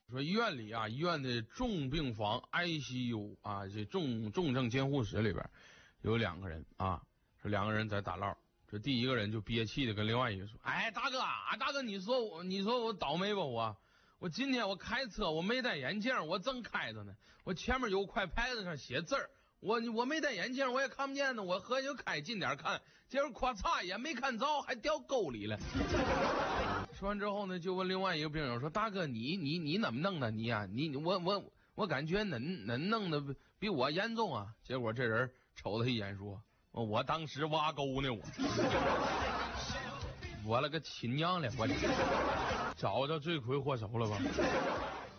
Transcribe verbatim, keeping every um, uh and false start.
说医院里啊，医院的重病房 I C U 啊，这重重症监护室里边有两个人啊，说两个人在打唠。这第一个人就憋气的跟另外一个说：“哎，大哥啊，大哥，你说我，你说我倒霉吧我。”我今天我开车，我没戴眼镜，我正开着呢。我前面有块牌子上写字儿，我我没戴眼镜，我也看不见呢。我合计就开近点看，结果咔嚓也没看着，还掉沟里了。说完之后呢，就问另外一个病友说：“大哥，你你你怎么弄的？你呀、啊，你我我我感觉恁恁弄的比我严重啊。”结果这人瞅他一眼说：“我当时挖沟呢，我我了个亲娘嘞，我。”找着罪魁祸首了吧？